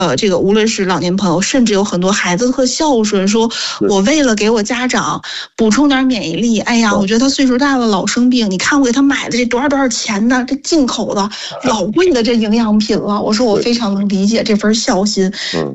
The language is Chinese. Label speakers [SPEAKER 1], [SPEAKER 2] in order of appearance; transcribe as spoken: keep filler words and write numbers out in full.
[SPEAKER 1] 呃，这个无论是老年朋友，甚至有很多孩子特孝顺，说我为了给我家长补充点免疫力，哎呀，我觉得他岁数大了老生病，你看我给他买的这多少多少钱的，这进口的老贵的这营养品了。我说我非常能理解这份孝心。